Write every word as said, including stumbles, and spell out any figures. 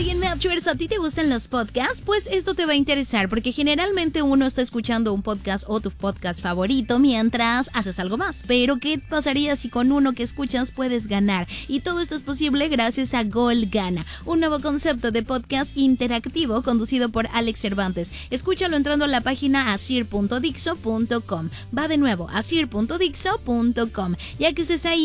Oye, Matchers, ¿a ti te gustan los podcasts? Pues esto te va a interesar porque generalmente uno está escuchando un podcast o tu podcast favorito mientras haces algo más. Pero ¿qué pasaría si con uno que escuchas puedes ganar? Y todo esto es posible gracias a Gol Gana, un nuevo concepto de podcast interactivo conducido por Alex Cervantes. Escúchalo entrando a la página asir punto dixo punto com. Va de nuevo, asir punto dixo punto com. Ya que estés ahí,